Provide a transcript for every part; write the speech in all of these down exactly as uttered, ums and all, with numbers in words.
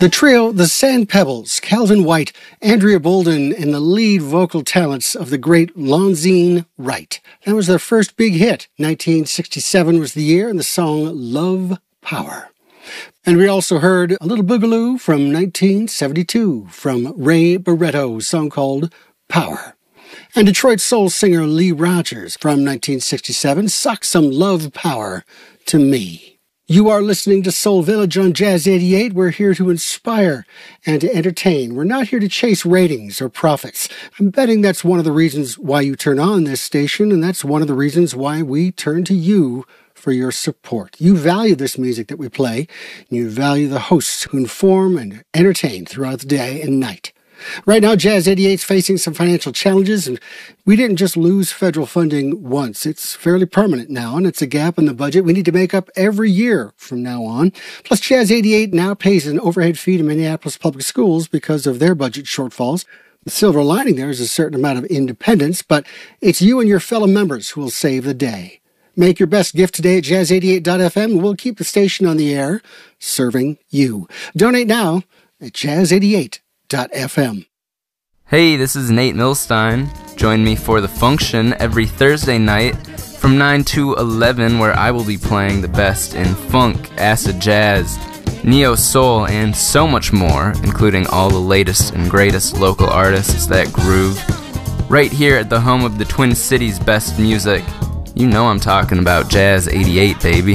The trio, the Sand Pebbles, Calvin White, Andrea Bolden, and the lead vocal talents of the great Lonzine Wright. That was their first big hit. nineteen sixty-seven was the year, and the song Love Power. And we also heard a little boogaloo from nineteen seventy-two from Ray Barretto, a song called Power. And Detroit soul singer Lee Rogers from nineteen sixty-seven, Suck Some Love Power to Me. You are listening to Soul Village on Jazz eighty-eight. We're here to inspire and to entertain. We're not here to chase ratings or profits. I'm betting that's one of the reasons why you turn on this station, and that's one of the reasons why we turn to you for your support. You value this music that we play, and you value the hosts who inform and entertain throughout the day and night. Right now, Jazz eighty-eight is facing some financial challenges, and we didn't just lose federal funding once. It's fairly permanent now, and it's a gap in the budget we need to make up every year from now on. Plus, Jazz eighty-eight now pays an overhead fee to Minneapolis Public Schools because of their budget shortfalls. The silver lining there is a certain amount of independence, but it's you and your fellow members who will save the day. Make your best gift today at jazz eighty-eight dot f m, and we'll keep the station on the air, serving you. Donate now at jazz eighty-eight dot f m. Hey, this is Nate Milstein. Join me for The Function every Thursday night from nine to eleven, where I will be playing the best in funk, acid jazz, neo soul, and so much more, including all the latest and greatest local artists that groove. Right here at the home of the Twin Cities' best music. You know I'm talking about Jazz eighty-eight, baby.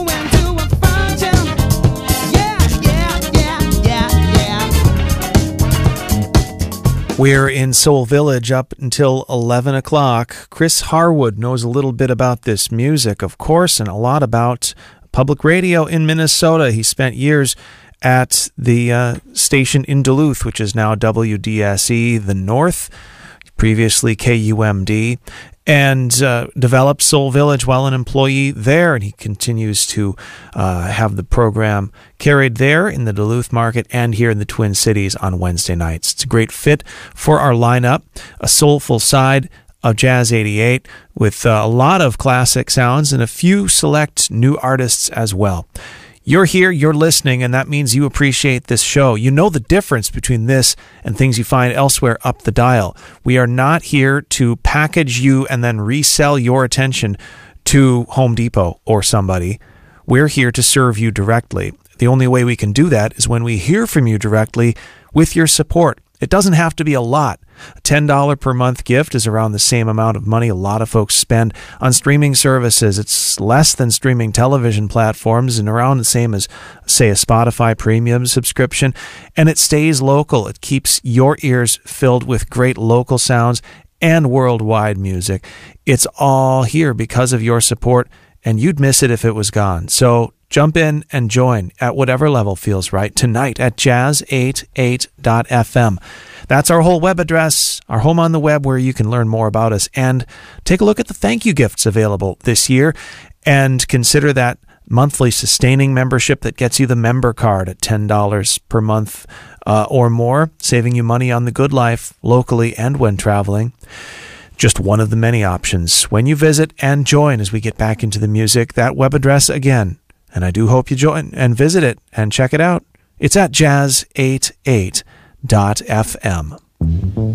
We're in Soul Village up until eleven o'clock. Chris Harwood knows a little bit about this music, of course, and a lot about public radio in Minnesota. He spent years at the uh, station in Duluth, which is now W D S E The North, previously K U M D, and uh, developed Soul Village while an employee there, and he continues to uh, have the program carried there in the Duluth market and here in the Twin Cities on Wednesday nights. It's a great fit for our lineup, a soulful side of Jazz eighty-eight with uh, a lot of classic sounds and a few select new artists as well. You're here, you're listening, and that means you appreciate this show. You know the difference between this and things you find elsewhere up the dial. We are not here to package you and then resell your attention to Home Depot or somebody. We're here to serve you directly. The only way we can do that is when we hear from you directly with your support. It doesn't have to be a lot. A ten dollars per month gift is around the same amount of money a lot of folks spend on streaming services. It's less than streaming television platforms and around the same as, say, a Spotify premium subscription. And it stays local. It keeps your ears filled with great local sounds and worldwide music. It's all here because of your support, and you'd miss it if it was gone. So jump in and join at whatever level feels right tonight at jazz eighty-eight dot f m. That's our whole web address, our home on the web where you can learn more about us and take a look at the thank you gifts available this year and consider that monthly sustaining membership that gets you the member card at ten dollars per month uh, or more, saving you money on the good life locally and when traveling. Just one of the many options when you visit and join as we get back into the music. That web address again, and I do hope you join and visit it and check it out. It's at jazz eighty-eight dot f m.